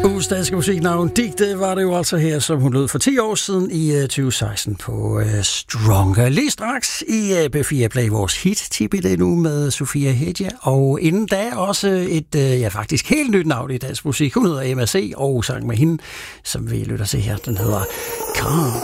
Ugens danske musiknavn Digte var det jo altså her, som hun lød for 10 år siden i 2016 på Stronger. Lige straks i B4 Play vores hit-tip i det nu med Sofia Hedja, og inden da også et faktisk helt nyt navn i dansk musik. Hun hedder MAC, og sang med hende, som vi lytter til her, den hedder Can't.